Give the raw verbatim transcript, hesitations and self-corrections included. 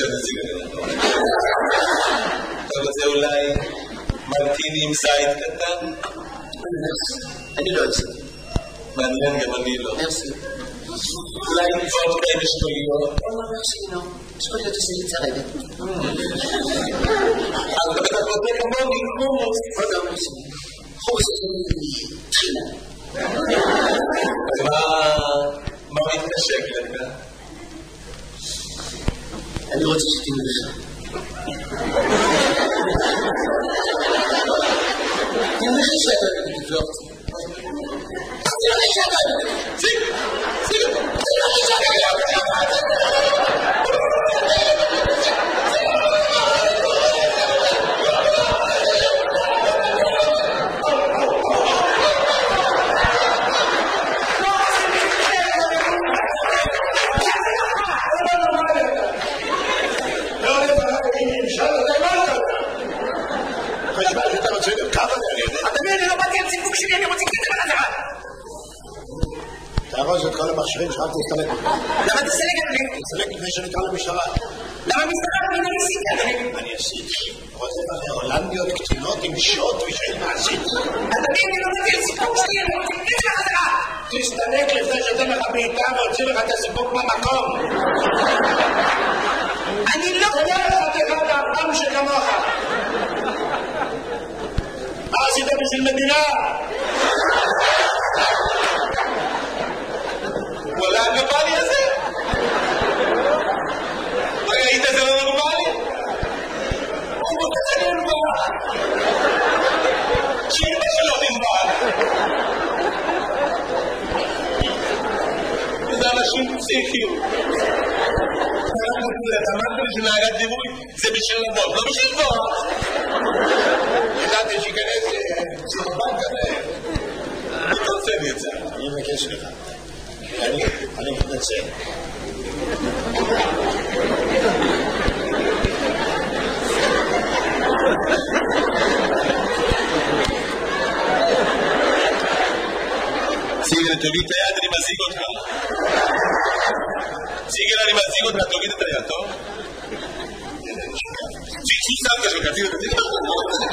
שזה סיגריה. אתה רוצה אולי מרטיני עם זית קטן? אני לא אצא. מעניין, גם אני לא. מרסי. אולי נפעות כאלה שטוליות? לא, מרסי, לא. שטוליות עושה לי צרבת. אבל אתה בטח רוצה כמוני, חומוס. לא, לא, מרסי. חומוס עושה לי תחילה. אז מה מתנשק לך? אני רוצה שתהיה לך. תהיה לך שאתה תבלוק. תהיה לך שאתה תבלוק. סיג, סיג. תהיה לך שאתה תארוז את כל המכשירים שרק תסתלק. למה תסתלק אדוני? תסתלק לפני שנקרא למשטרה. למה משטרה לא ניסית אדוני? אני עשיתי. רוצה לך הולנדיות קטינות עם שוט ושאין מעשית. אדוני, אני לא מביא לסיפוק שלי, אני רוצה להגיד לך חזרה. תסתלק לפני שאתן לך בעיטה והוציא לך את הסיפוק במקום. אני לא... תודה לך תחד האפם שכמוך. מה עשית בשביל מדינה? וואלה, הגבלי הזה? ראית זה לא נורמלי? הוא מוצא נורמל. שאימא שלו נורמל. וזה אנשים פסיכיים. אמרת לי שנהגת דיבוי, זה בשביל לבוא, לא בשביל לבוא. ידעתי שיכנס סרבן כזה. אני רוצה לי את זה. אני מבקש לך. אני, אני מתנצל. סיגל, תוריד את היד, אני מזיג אותך. סיגל, אני מזיג אותך, תוריד את היד, טוב? סיגל, שמת שלך, תוריד את היד.